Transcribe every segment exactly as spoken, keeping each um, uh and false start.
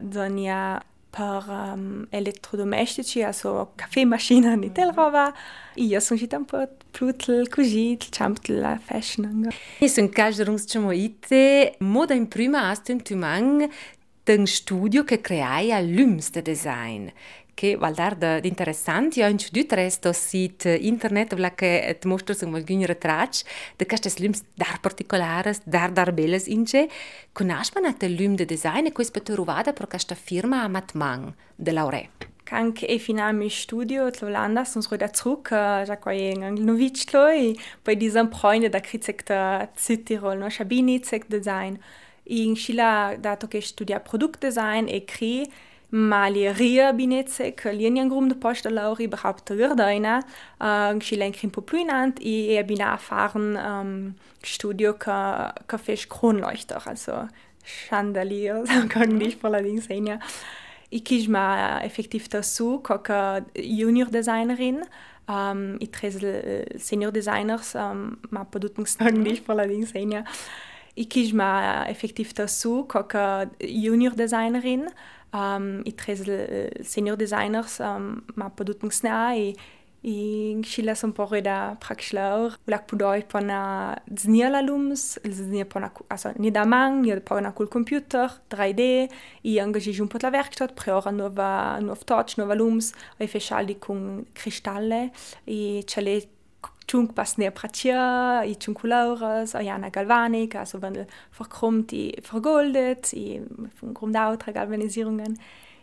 zonia per um, elettrodomestici, also caffeemaschinen e tel roba. E io sono uscita un po' plutel così, il champ della fashion. E sono casi ite, moda in prima asten tumang d'un studio che crea lums de design. Che valdar de interessant, io ho introduto resto sito internet vla che ti mostro su alcuni retrats de queste lums dar particolares, dar dar belles ince. Conosci man te lum de design e questo per trovare per questa firma a Matmang de Laure. Anche e final mi studio in Olanda sono stata zurück, già qua in Noviclo e poi di Freunde da Kritzek Südtirol, no, Schabini Zek Design. In Schila dato che studia Produktdesign e cre malieria binezek, linien grum de post de Lauri überhaupt gerdaina, uh, Schila in Krimpo Pluinant e e bina erfahren um, studio ka ka fisch Kronleuchter, also Chandelier, kann nicht allerdings sein, ja. Ich kisma effektiv dazu, koka junior designerin, um, ich treze senior designers, um, ma podut sagen nicht allerdings sein, ja. Ich kisma effektiv dazu, koka junior designerin, um, ich treze senior designers, um, ma podut sagen, i Schila son po reda prakšlaur, ulak pudoj po na znijala lums, znija po na, also ni da mang, ni po na kul computer, drei D, i angažižum po la Werkstatt, preora nova, nov touch, nova lums, i fešaldi kun kristalle, i čale čunk pas ne pratia, i čunkulauras, i Jana Galvanik, also wenn verkrummt, i vergoldet, i grundautra Galvanisierungen,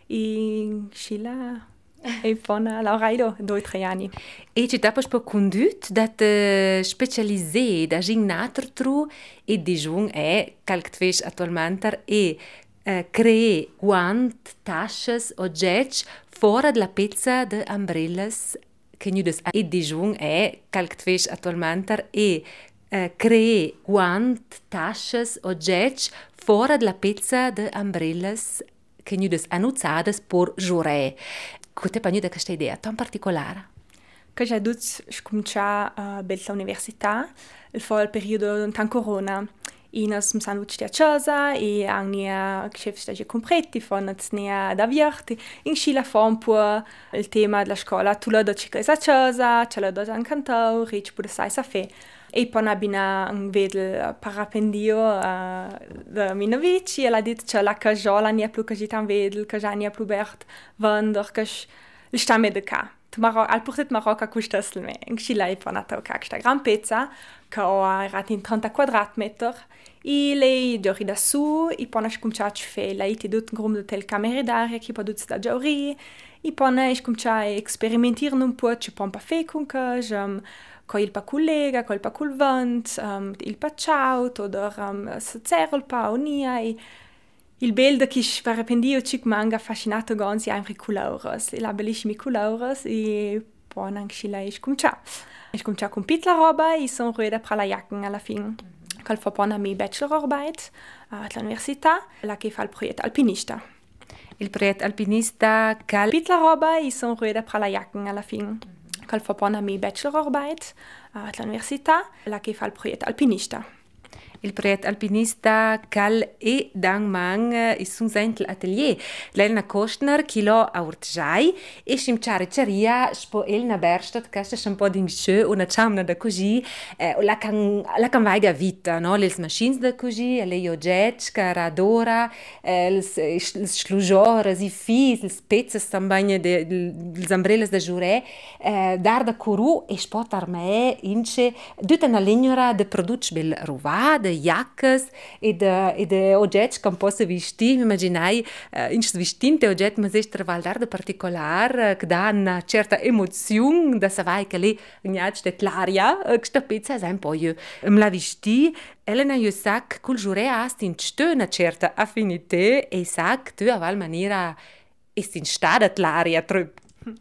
i Schila e pona Lauraido, doi tre anni. E ci tapas per condut da te specialisé da gignator tru e di jung è calctvesh attualmente e uh, cree guant, tasches, oggetti fora della pezza de umbrellas che nudes e di jung è calctvesh attualmente e uh, cree guant, tasches, oggetti fora della pezza de umbrellas che nudes annuzzadas por giurè. Cosa ti da questa idea tan particolare? Che già dut scomincia a bella università, il fu il periodo tan corona. I nos san ucci a casa e annia chefstage compreti von ne da viarti. In Scila fa un po' il tema della scuola, tu la do cica a casa, ce la do an cantau, rich pure sai sa fe. E poi abbiamo un vedel parapendio uh, da mina vici e la dit che la cajola nie più così tan vedel, che già nie più bert vendor che il sta me de ca. Maro al portet Marocca custastel me. In Scila e poi nata ca sta gran pezza che ho rat in trenta quadratmeter. E lei giori da su, e poi nasce cominciato a fare la iti dut grum de tel camere d'aria che poi dut sta giori. E poi nasce cominciato a experimentirne un po', ci pompa fe con che con il pa collega, con il pa col vent, um, il pa ciaut, oder um, se zerol pa unia, e il bel da chi spara pendio cic manga affascinato gonzi anche colauras, e la bellissimi colauras, e poi anche scila e scumcia. E scumcia con pitla roba, e sono rueda pra la jacken alla fin. Cal fa pona mi bachelorarbeit uh, all'università, la che fa il progetto alpinista. Il progetto alpinista cal pitla roba, e sono rueda pra la jacken alla fin. Cal fa pona mi bachelorarbeit uh, all'università, la che fa il progetto alpinista. Il progetto alpinista cal e dang mang uh, is un sentel atelier. L'Elna Kostner chi lo a urtjai e sim ciaria spo Elna Berstadt che sta un po' di schö una chamna da così eh, la can la can vaiga vita, no? Les machines da così, le oggetti che radora, eh, il slujore, i fis, il spezze stambagne de les ombrelles da jurè, eh, dar da curu e spot armee ince tutta una legnora de produci bel rovà, de jaccas e de e de oggetti che posso vestir, immaginai uh, in vestinte oggetti ma se valdar de particolar che dà una certa emozione da savai che lì gnach de claria che sta pezza sai un po' io me la vesti Elena io sac col giure ast in stö una certa affinità e sac tu a val maniera ist in stada claria trup.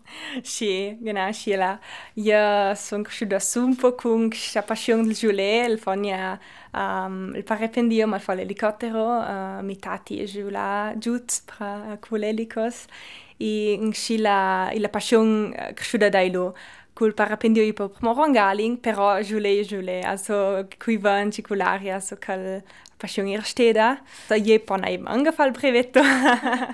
Sì, genau, Sheila. Io sono cresciuta su un po' con questa passione del giulè, il fonia um, il parapendio, ma fa l'elicottero, uh, mi tati e giù là, giù per quell'elicos, e in Sheila la passione cresciuta da lui. Col parapendio io per morangaling, però giulè e giulè, also qui van circolari, also cal passione irsteda. Da je pona eben angefallen brevetto.